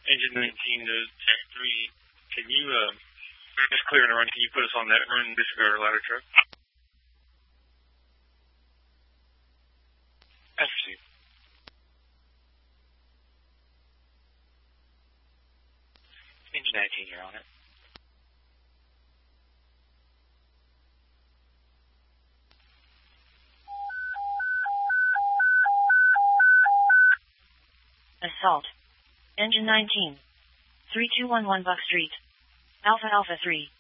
Engine 19 to Tech 3. Can you, just clearing a run, can you put us on that run, disregard ladder truck? As received. Engine 19, you're on it. Assault. Engine 19. 3211 Buck Street. Alpha Alpha 3.